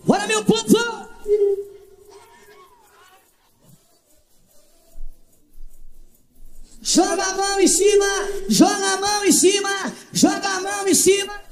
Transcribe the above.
Bora, meu povo! Joga a mão em cima, joga a mão em cima, joga a mão em cima.